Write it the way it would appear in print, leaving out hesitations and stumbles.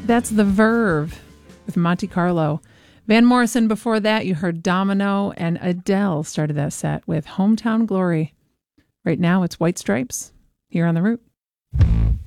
That's The Verve with Monte Carlo. Van Morrison before that, you heard Domino, and Adele started that set with Hometown Glory. Right now it's White Stripes here on The Root.